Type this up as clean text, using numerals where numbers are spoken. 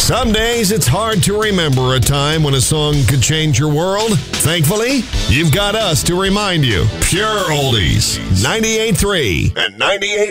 Some days it's hard to remember a time when a song could change your world. Thankfully, you've got us to remind you. Pure Oldies, 98.3 and 98.